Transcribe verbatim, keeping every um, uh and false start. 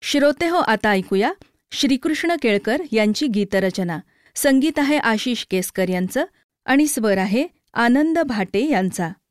श्रोते हो, आता ऐकूया श्रीकृष्ण केळकर यांची गीतरचना. संगीत आहे आशिष केसकर यांचं आणि स्वर आहे आनंद भाटे यांचा.